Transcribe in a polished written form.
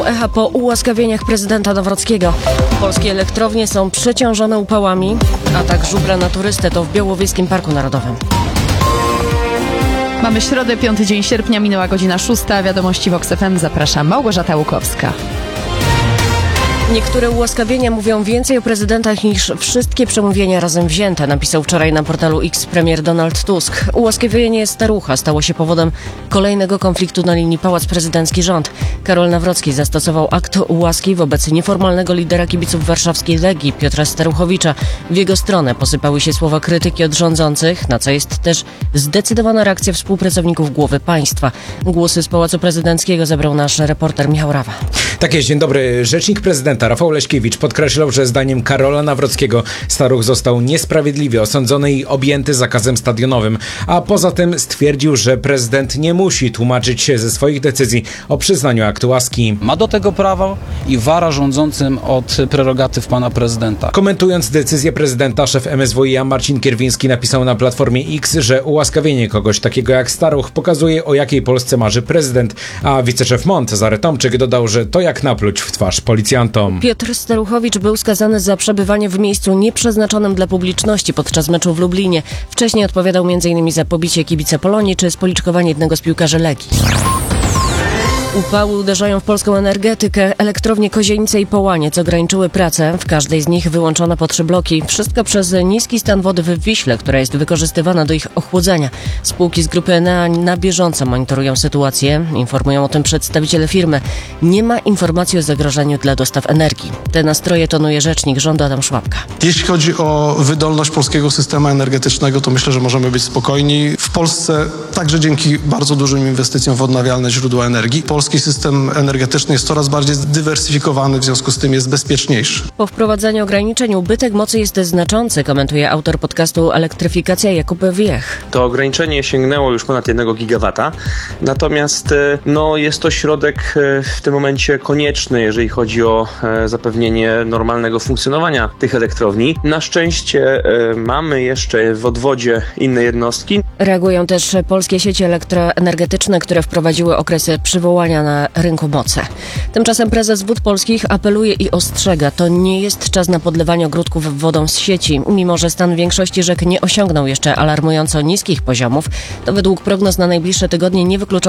Echa po ułaskawieniach prezydenta Nawrockiego. Polskie elektrownie są przeciążone upałami. Atak żubra na turystę to w Białowieskim Parku Narodowym. Mamy środę, 5 dzień sierpnia, minęła godzina 6. Wiadomości Vox FM. Zapraszam, Małgorzata Łukowska. Niektóre ułaskawienia mówią więcej o prezydentach niż wszystkie przemówienia razem wzięte, napisał wczoraj na portalu X premier Donald Tusk. Ułaskawienie starucha stało się powodem kolejnego konfliktu na linii Pałac Prezydencki-Rząd. Karol Nawrocki zastosował akt łaski wobec nieformalnego lidera kibiców warszawskiej Legii, Piotra Staruchowicza. W jego stronę posypały się słowa krytyki od rządzących, na co jest też zdecydowana reakcja współpracowników głowy państwa. Głosy z Pałacu Prezydenckiego zebrał nasz reporter Michał Rawa. Tak jest, dzień dobry. Rzecznik prezydenta Rafał Leśkiewicz podkreślał, że zdaniem Karola Nawrockiego Staruch został niesprawiedliwie osądzony i objęty zakazem stadionowym, a poza tym stwierdził, że prezydent nie musi tłumaczyć się ze swoich decyzji o przyznaniu aktu łaski. Ma do tego prawo i wara rządzącym od prerogatyw pana prezydenta. Komentując decyzję prezydenta, szef MSWiA Marcin Kierwiński napisał na Platformie X, że ułaskawienie kogoś takiego jak Staruch pokazuje, o jakiej Polsce marzy prezydent, a wiceszef MON Cezary Tomczyk dodał, że to jak napluć w twarz policjantom. Piotr Staruchowicz był skazany za przebywanie w miejscu nieprzeznaczonym dla publiczności podczas meczu w Lublinie. Wcześniej odpowiadał m.in. za pobicie kibica Polonii czy spoliczkowanie jednego z piłkarzy Legii. Upały uderzają w polską energetykę. Elektrownie Kozienice i Połaniec ograniczyły pracę. W każdej z nich wyłączono po 3 bloki. Wszystko przez niski stan wody w Wiśle, która jest wykorzystywana do ich ochłodzenia. Spółki z grupy Enea na bieżąco monitorują sytuację. Informują o tym przedstawiciele firmy. Nie ma informacji o zagrożeniu dla dostaw energii. Te nastroje tonuje rzecznik rządu Adam Szłapka. Jeśli chodzi o wydolność polskiego systemu energetycznego, to myślę, że możemy być spokojni. W Polsce także dzięki bardzo dużym inwestycjom w odnawialne źródła energii polski system energetyczny jest coraz bardziej zdywersyfikowany, w związku z tym jest bezpieczniejszy. Po wprowadzeniu ograniczeń ubytek mocy jest znaczący, komentuje autor podcastu Elektryfikacja Jakub Wiech. To ograniczenie sięgnęło już ponad 1 gigawata, natomiast jest to środek w tym momencie konieczny, jeżeli chodzi o zapewnienie normalnego funkcjonowania tych elektrowni. Na szczęście mamy jeszcze w odwodzie inne jednostki. Reagują też polskie sieci elektroenergetyczne, które wprowadziły okresy przywołania na rynku mocy. Tymczasem prezes Wód Polskich apeluje i ostrzega, to nie jest czas na podlewanie ogródków wodą z sieci. Mimo że stan większości rzek nie osiągnął jeszcze alarmująco niskich poziomów, to według prognoz na najbliższe tygodnie nie wykluczono